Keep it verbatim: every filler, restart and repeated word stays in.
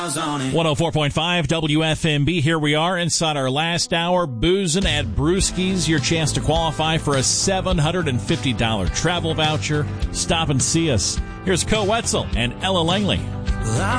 one oh four point five W F M B. Here we are inside our last hour, boozing at Brewski's. Your chance to qualify for a seven hundred fifty dollars travel voucher. Stop and see us. Here's Co Wetzel and Ella Langley.